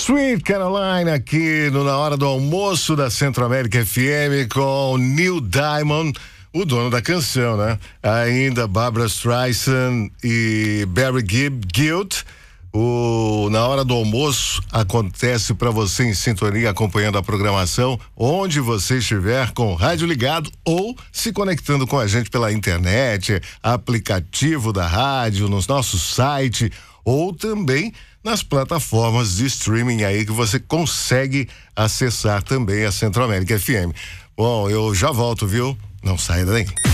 Sweet Caroline aqui no Na Hora do Almoço da Centro-América FM com Neil Diamond, o dono da canção, né? Ainda Barbra Streisand e Barry Gibb. O Na Hora do Almoço acontece para você em sintonia, acompanhando a programação, onde você estiver com o rádio ligado ou se conectando com a gente pela internet, aplicativo da rádio, no nosso site ou também nas plataformas de streaming aí que você consegue acessar também a Centro-América FM. Bom, eu já volto, viu? Não saia daí.